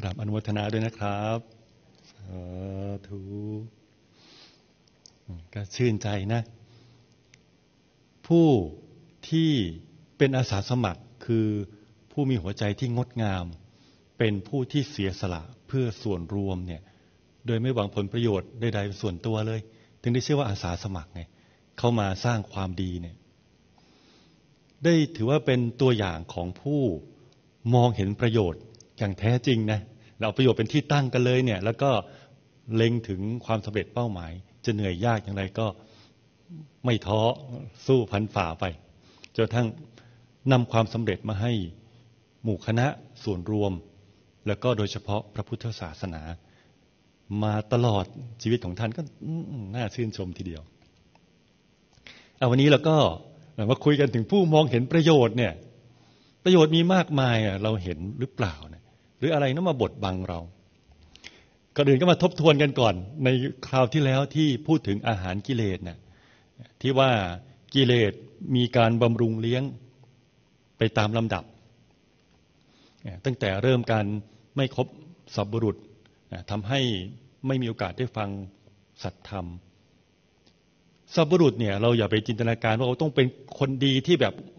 ราบอนุโมทนาด้วยนะครับสาธุก็ชื่นใจนะผู้ที่เป็นอาสาสมัครคือผู้มีหัวใจที่งดงามเป็นผู้ที่เสียสละเพื่อส่วนรวมเนี่ยโดยไม่หวังผลประโยชน์ใดๆส่วนตัวเลยถึงได้ชื่อว่าอาสาสมัครไงเข้ามาสร้างความดีเนี่ยได้ถือว่าเป็นตัวอย่างของผู้มองเห็นประโยชน์อย่างแท้จริงนะเราประโยชน์เป็นที่ตั้งกันเลยเนี่ยแล้วก็เล็งถึงความสำเร็จเป้าหมายจะเหนื่อยยากอย่างไรก็ไม่ท้อสู้พันฝ่าไปจนกระทั่งนำความสำเร็จมาให้หมู่คณะส่วนรวมแล้วก็โดยเฉพาะพระพุทธศาสนามาตลอดชีวิตของท่านก็น่าชื่นชมทีเดียววันนี้เราก็มาคุยกันถึงผู้มองเห็นประโยชน์เนี่ยประโยชน์มีมากมายเราเห็นหรือเปล่าเนี่ยหรืออะไรนั้นมาบดบังเราก่อนอื่นก็มาทบทวนกันก่อนในคราวที่แล้วที่พูดถึงอาหารกิเลสเนี่ยที่ว่ากิเลสมีการบำรุงเลี้ยงไปตามลำดับตั้งแต่เริ่มการไม่ครบสัพบุรุษทำให้ไม่มีโอกาสได้ฟังสัตธรรมสัพบุรุษเนี่ยเราอย่าไปจินตนาการว่าเราต้องเป็นคนดีที่แบบ